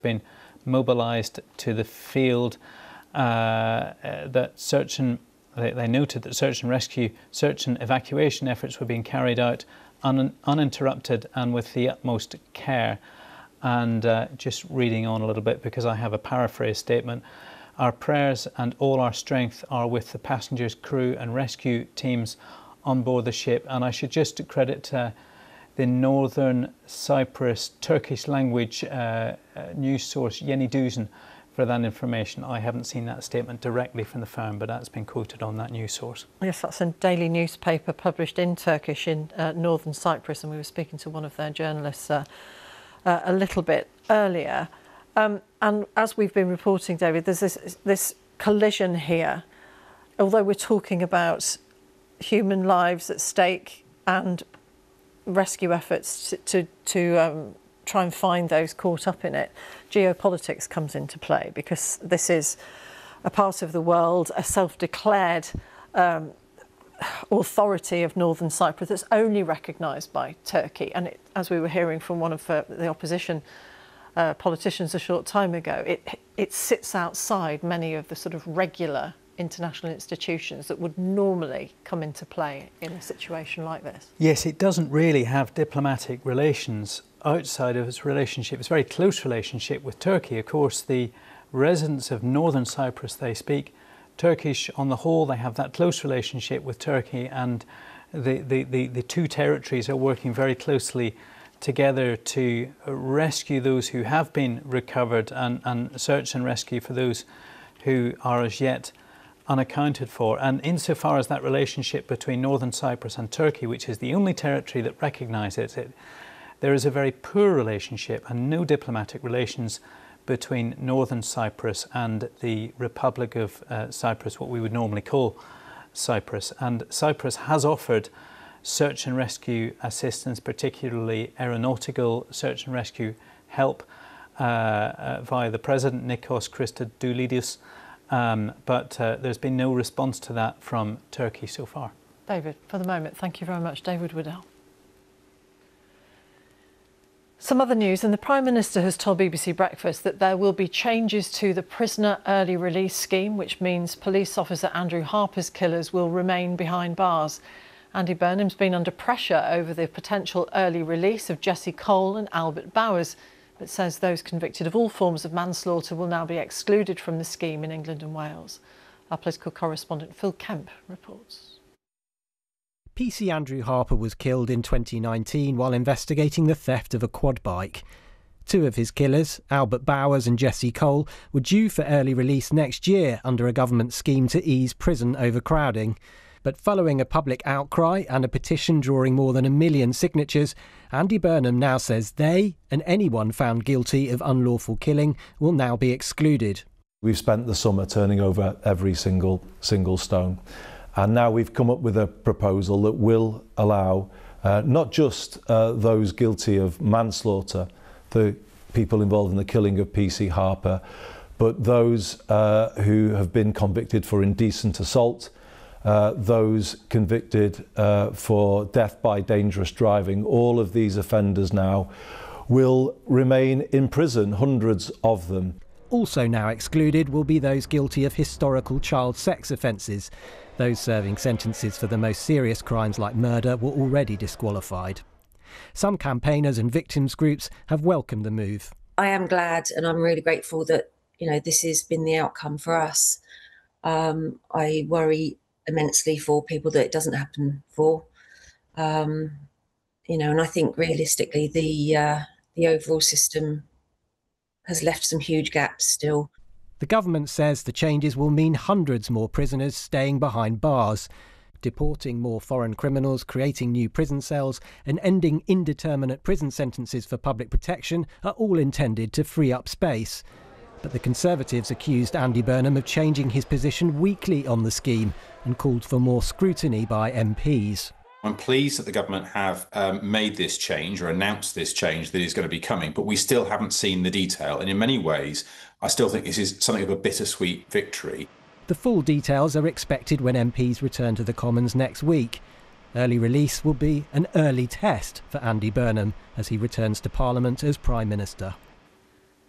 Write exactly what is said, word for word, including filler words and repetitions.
been mobilised to the field. Uh, uh, that search and they, they noted that search and rescue, search and evacuation efforts were being carried out un, uninterrupted and with the utmost care. And uh, just reading on a little bit, because I have a paraphrase statement. Our prayers and all our strength are with the passengers, crew and rescue teams on board the ship. And I should just credit uh, the Northern Cyprus Turkish language uh, uh, news source Yeni Düzen for that information. I haven't seen that statement directly from the firm, but that's been quoted on that news source. Yes, that's a daily newspaper published in Turkish in uh, Northern Cyprus, and we were speaking to one of their journalists uh, uh, a little bit earlier. Um, and as we've been reporting, David, there's this, this collision here. Although we're talking about human lives at stake and rescue efforts to, to, to um, try and find those caught up in it, geopolitics comes into play, because this is a part of the world, a self-declared um, authority of Northern Cyprus that's only recognised by Turkey. And it, as we were hearing from one of uh, the opposition uh, politicians a short time ago, it, it sits outside many of the sort of regular international institutions that would normally come into play in a situation like this. Yes, it doesn't really have diplomatic relations outside of its relationship, its very close relationship with Turkey. Of course, the residents of Northern Cyprus, they speak Turkish on the whole. They have that close relationship with Turkey, and the, the, the, the two territories are working very closely together to rescue those who have been recovered and, and search and rescue for those who are as yet unaccounted for. And insofar as that relationship between Northern Cyprus and Turkey, which is the only territory that recognises it, there is a very poor relationship and no diplomatic relations between Northern Cyprus and the Republic of uh, Cyprus, what we would normally call Cyprus. And Cyprus has offered search and rescue assistance, particularly aeronautical search and rescue help uh, uh, via the President, Nikos Christodoulidis. Um, but uh, there's been no response to that from Turkey so far. David, for the moment, thank you very much. David Woodell. Some other news, and the Prime Minister has told B B C Breakfast that there will be changes to the prisoner early release scheme, which means police officer Andrew Harper's killers will remain behind bars. Andy Burnham's been under pressure over the potential early release of Jesse Cole and Albert Bowers, but says those convicted of all forms of manslaughter will now be excluded from the scheme in England and Wales. Our political correspondent Phil Kemp reports. P C Andrew Harper was killed in twenty nineteen while investigating the theft of a quad bike. Two of his killers, Albert Bowers and Jesse Cole, were due for early release next year under a government scheme to ease prison overcrowding. But following a public outcry and a petition drawing more than a million signatures, Andy Burnham now says they and anyone found guilty of unlawful killing will now be excluded. We've spent the summer turning over every single single stone, and now we've come up with a proposal that will allow uh, not just uh, those guilty of manslaughter, the people involved in the killing of P C Harper, but those uh, who have been convicted for indecent assault, Uh, those convicted uh, for death by dangerous driving. All of these offenders now will remain in prison, hundreds of them. Also now excluded will be those guilty of historical child sex offences. Those serving sentences for the most serious crimes like murder were already disqualified. Some campaigners and victims groups have welcomed the move. I am glad, and I'm really grateful that, you know, this has been the outcome for us. Um, I worry immensely for people that it doesn't happen for, um, you know, and I think realistically the uh, the overall system has left some huge gaps still. The government says the changes will mean hundreds more prisoners staying behind bars. Deporting more foreign criminals, creating new prison cells and ending indeterminate prison sentences for public protection are all intended to free up space. But the Conservatives accused Andy Burnham of changing his position weekly on the scheme and called for more scrutiny by M Ps. I'm pleased that the government have um, made this change or announced this change that is going to be coming, but we still haven't seen the detail. And in many ways, I still think this is something of a bittersweet victory. The full details are expected when M Ps return to the Commons next week. Early release will be an early test for Andy Burnham as he returns to Parliament as Prime Minister.